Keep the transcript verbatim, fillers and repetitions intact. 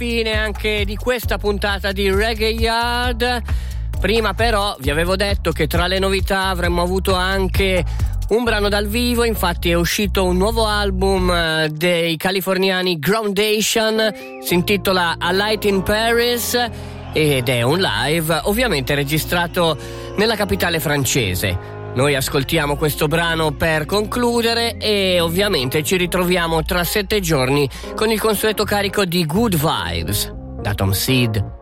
fine anche di questa puntata di Reggae Yard. Prima però vi avevo detto che tra le novità avremmo avuto anche un brano dal vivo, infatti è uscito un nuovo album dei californiani Groundation, si intitola A Light in Paris ed è un live ovviamente registrato nella capitale francese. Noi ascoltiamo questo brano per concludere e ovviamente ci ritroviamo tra sette giorni con il consueto carico di Good Vibes da Tom Seed.